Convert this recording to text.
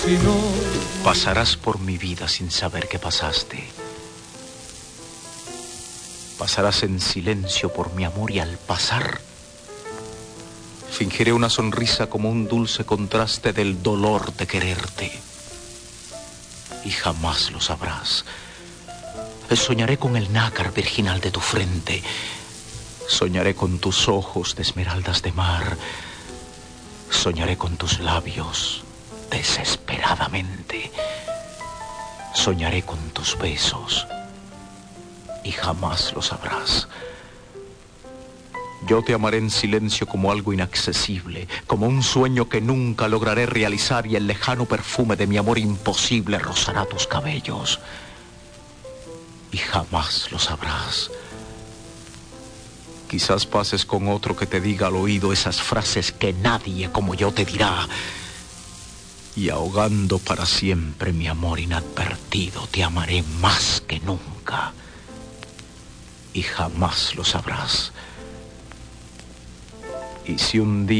Si no, pasarás por mi vida sin saber que pasaste. Pasarás en silencio por mi amor y al pasar fingiré una sonrisa como un dulce contraste del dolor de quererte. Y jamás lo sabrás. Soñaré con el nácar virginal de tu frente. Soñaré con tus ojos de esmeraldas de mar. Soñaré con tus labios desesperadamente. Soñaré con tus besos y jamás lo sabrás. Yo te amaré en silencio como algo inaccesible, como un sueño que nunca lograré realizar, y el lejano perfume de mi amor imposible rozará tus cabellos y jamás lo sabrás. Quizás pases con otro que te diga al oído esas frases que nadie como yo te dirá, y ahogando para siempre mi amor inadvertido, te amaré más que nunca y jamás lo sabrás. Y si un día